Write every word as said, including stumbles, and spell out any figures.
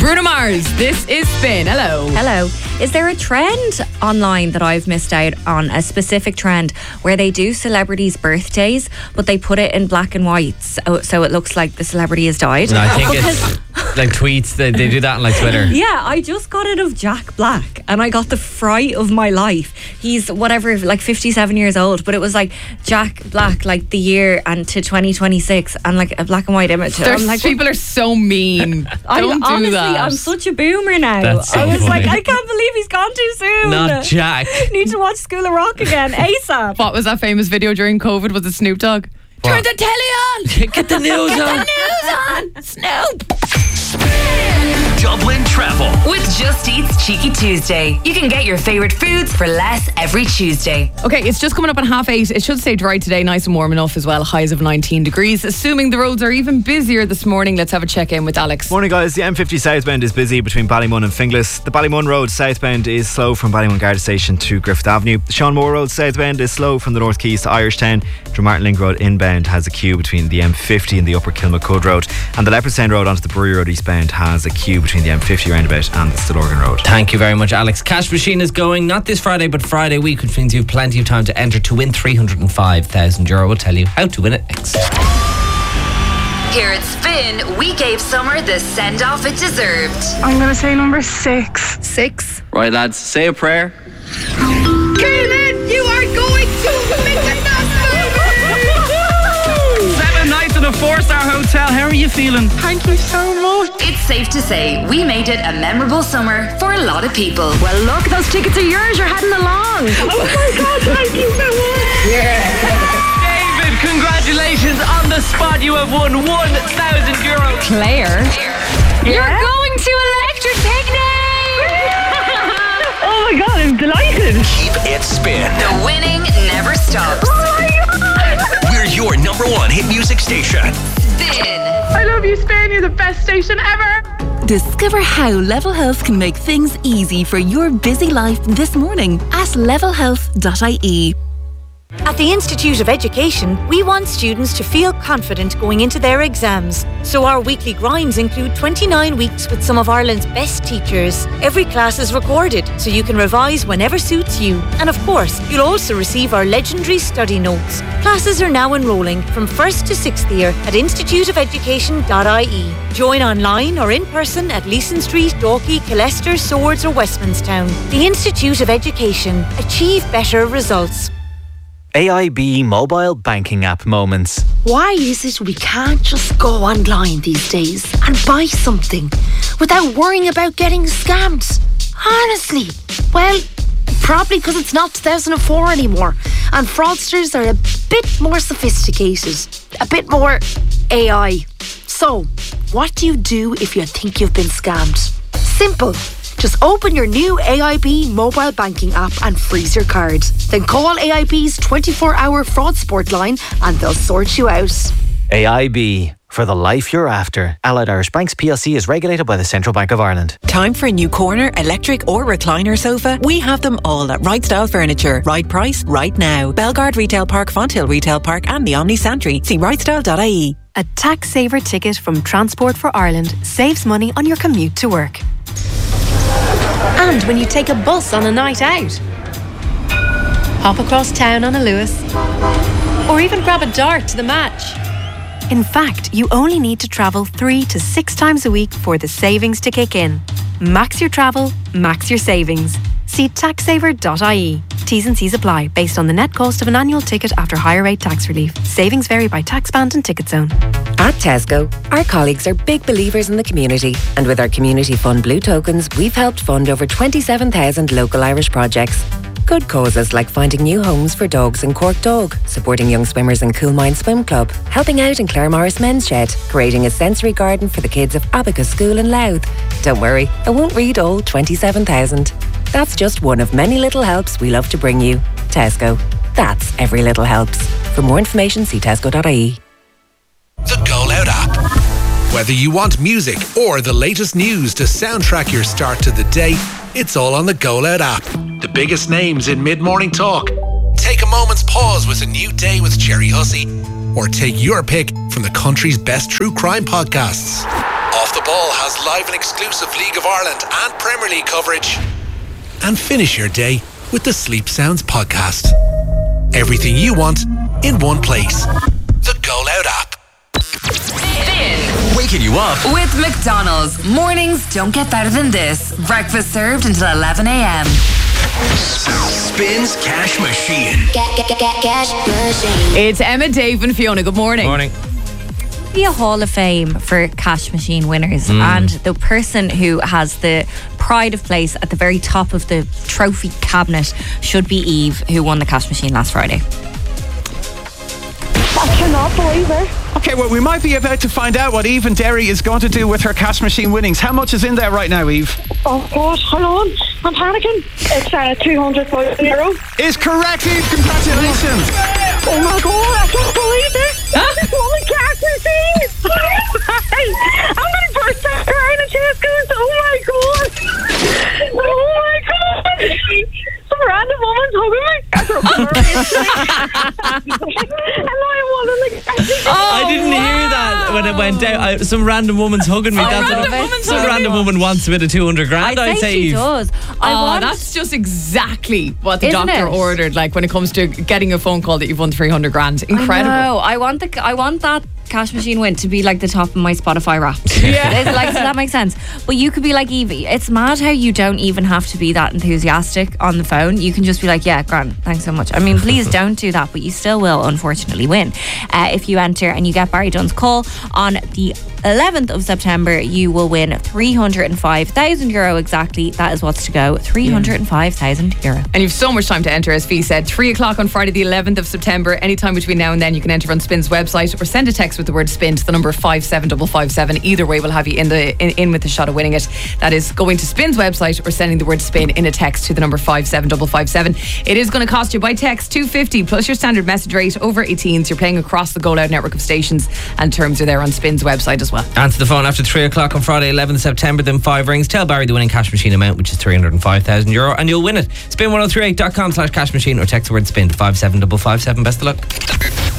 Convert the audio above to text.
Bruno Mars, this is Spin. Hello. Hello. Is there a trend online that I've missed out on, a specific trend where they do celebrities' birthdays, but they put it in black and white so, so it looks like the celebrity has died? No, I think it's like tweets. They, they do that on like Twitter. Yeah, I just got it of Jack Black and I got the fright of my life. He's whatever, like fifty-seven years old, but it was like Jack Black, like the year and to twenty twenty-six, and like a black and white image. There's, I'm like, people are so mean. Don't I, do honestly, that. I'm such a boomer now. That's so I was funny. like, I can't believe he's gone too soon. Not Jack. Need to watch School of Rock again ASAP. What was that famous video during COVID? Was it Snoop Dogg? What? Turn the telly on! Get the news Get on. the news on! Snoop! Dublin Travel. With Just Eat's Cheeky Tuesday. You can get your favourite foods for less every Tuesday. Okay, it's just coming up on half eight. It should stay dry today, nice and warm enough as well. Highs of nineteen degrees. Assuming the roads are even busier this morning, let's have a check-in with Alex. Morning guys, the M fifty southbound is busy between Ballymun and Finglas. The Ballymun Road southbound is slow from Ballymun Garda Station to Griffith Avenue. The Sean Moore Road southbound is slow from the North Quays to Irishtown. Drummartin Link Road inbound has a queue between the M fifty and the Upper Kilmacud Road. And the Leopardstown Road onto the Brewery Road eastbound has a queue between the M fifty roundabout and the Stillorgan Road. Thank you very much, Alex. Cash Machine is going not this Friday but Friday week, which means you have plenty of time to enter to win three hundred five thousand euro. We'll tell you how to win it next. Here at Spin, we gave summer the send-off it deserved. I'm going to say number six. Six. Right, lads, say a prayer. Kaylin, you are going to Seven nights in a four-star hotel. How are you feeling? Thank you so much. It's safe to say we made it a memorable summer for a lot of people. Well, look, those tickets are yours. You're heading along. Oh my God, thank you so much. David, congratulations on the spot. You have won one thousand euros. Claire. You're going to Electric Picnic! Oh my God, I'm delighted. Keep it Spin. The winning never stops. We're your number one hit music station. Spin. I love you, Spain. You're the best station ever. Discover how Level Health can make things easy for your busy life this morning at level health dot I E. At the Institute of Education, we want students to feel confident going into their exams. So our weekly grinds include twenty-nine weeks with some of Ireland's best teachers. Every class is recorded, so you can revise whenever suits you. And of course, you'll also receive our legendary study notes. Classes are now enrolling from first to sixth year at institute of education dot I E. Join online or in person at Leeson Street, Dalkey, Killester, Swords or Westmanstown. The Institute of Education. Achieve better results. A I B mobile banking app moments. Why is it we can't just go online these days and buy something without worrying about getting scammed? Honestly. Well, probably because it's not two thousand four anymore and fraudsters are a bit more sophisticated, a bit more A I. So, what do you do if you think you've been scammed? Simple. Just open your new A I B mobile banking app and freeze your card. Then call A I B's twenty-four hour fraud support line and they'll sort you out. A I B, for the life you're after. Allied Irish Banks P L C is regulated by the Central Bank of Ireland. Time for a new corner, electric or recliner sofa? We have them all at Right Style Furniture. Right price, right now. Belgard Retail Park, Fonthill Retail Park and the Omni Santry. See right style dot I E. A tax saver ticket from Transport for Ireland saves money on your commute to work. And when you take a bus on a night out. Hop across town on a Lewis. Or even grab a dart to the match. In fact, you only need to travel three to six times a week for the savings to kick in. Max your travel, max your savings. See tax saver dot I E. T's and C's apply based on the net cost of an annual ticket after higher rate tax relief. Savings vary by tax band and ticket zone. At Tesco, our colleagues are big believers in the community, and with our Community Fund Blue Tokens, we've helped fund over twenty-seven thousand local Irish projects. Good causes like finding new homes for dogs in Cork Dog, supporting young swimmers in Coolmine Swim Club, helping out in Clare Morris Men's Shed, creating a sensory garden for the kids of Abacus School in Louth. Don't worry, I won't read all twenty-seven thousand. That's just one of many little helps we love to bring you. Tesco. That's every little helps. For more information, see tesco dot I E. The Go Loud app. Whether you want music or the latest news to soundtrack your start to the day, it's all on the Go Loud app. The biggest names in mid-morning talk. Take a moment's pause with A New Day with Jerry Hussey. Or take your pick from the country's best true crime podcasts. Off Off the Ball has live and exclusive League of Ireland and Premier League coverage. And finish your day with the Sleep Sounds podcast. Everything you want in one place. The Go Loud app. Spin. Waking you up. With McDonald's. Mornings don't get better than this. Breakfast served until eleven a.m. Spins Cash Machine. Cash machine. It's Emma, Dave, and Fiona. Good morning. Morning. Be a hall of fame for cash machine winners, Mm. and the person who has the pride of place at the very top of the trophy cabinet should be Eve, who won the cash machine last Friday. I cannot believe it. Okay, well, we might be about to find out what Eve and Derry is going to do with her cash machine winnings. How much is in there right now, Eve? Oh, God, hold on. I'm panicking. It's uh, two hundred euro. Is correct, Eve. Congratulations. Oh, my God, I can't believe it. This woman cash machine. I'm going to burst out crying and just goes, oh, my God. Oh, my God. Some random woman's hugging me. I didn't hear that when it went down. I, some random woman's hugging me. Oh, That's random what, woman's some hugging random you. woman wants a bit of two hundred grand. I'd, I'd say say she Eve. does. I oh, want- that's just exactly what the Isn't doctor it? ordered. Like when it comes to getting a phone call that you've won three hundred grand. Incredible. I know. I want the. I want that cash machine win to be like the top of my Spotify rap. Yeah. It's like, so that makes sense. But you could be like Evie. It's mad how you don't even have to be that enthusiastic on the phone. You can just be like, yeah, grand, thanks so much. I mean, please don't do that, but you still will unfortunately win. Uh, if you enter and you get Barry Dunn's call on the eleventh of September, you will win three hundred five thousand euro exactly. That is what's to go. three hundred five thousand euro. And you've so much time to enter, as Fee said. Three o'clock on Friday, the eleventh of September. Anytime between now and then, you can enter on Spin's website or send a text with the word spin to the number five seven five five seven. Either way, we'll have you in the in, in with the shot of winning it. That is going to Spin's website or sending the word spin in a text to the number five seven five five seven. It is going to cost you by text two fifty plus your standard message rate over eighteens. You're playing across the Go Loud network of stations, and terms are there on Spin's website as well. Answer the phone after three o'clock on Friday, eleventh of September. Then five rings. Tell Barry the winning cash machine amount, which is three hundred five thousand euro, and you'll win it. spin ten thirty-eight dot com slash cash machine or text the word spin to five seven five five seven. Best of luck.